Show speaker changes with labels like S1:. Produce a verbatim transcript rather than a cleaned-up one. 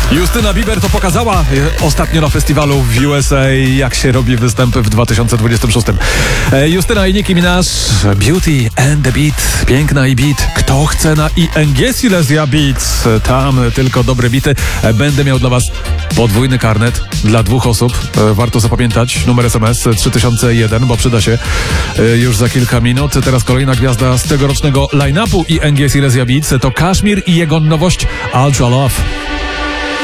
S1: Justyna Bieber to pokazała ostatnio na festiwalu w U S A, jak się robi występy w dwa tysiące dwudziestym szóstym. Justyna i Nicki Minaj, Beauty and the Beat, piękna i beat. Kto chce na I N G Silesia Beats? Tam tylko dobre bity. Będę miał dla was podwójny karnet dla dwóch osób. Warto zapamiętać numer S M S trzy tysiące jeden, bo przyda się już za kilka minut. Teraz kolejna gwiazda z tegorocznego line-upu I N G Silesia Beats to Kashmir i jego nowość Ultra Love.